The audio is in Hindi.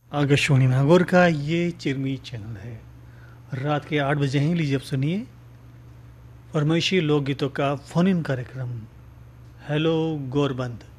आकाशवाणी नागौर का ये चिरमी चैनल है। रात के 8 बजे हैं। लीजिए अब सुनिए फरमाइशी लोकगीतों का फोन इन कार्यक्रम। हेलो गोरबंद।